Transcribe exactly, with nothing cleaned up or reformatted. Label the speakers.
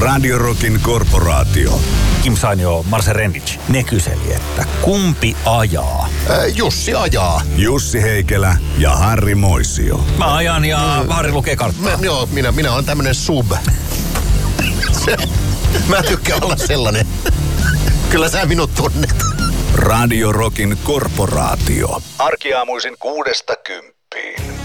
Speaker 1: Radio Rockin korporaatio.
Speaker 2: Kim Sainio, Marse Rendic. Ne kyseli, että kumpi ajaa?
Speaker 3: Ää, Jussi ajaa.
Speaker 1: Jussi Heikelä ja Harri Moisio.
Speaker 2: Mä ajan ja mm. Harri lukee karttaa.
Speaker 3: Mä, joo, minä, minä olen tämmönen sub. Se, mä tykkään olla sellainen. Kyllä sä minut tunnet.
Speaker 1: Radio Rockin korporaatio. Arkiaamuisin kuudesta kymppiin.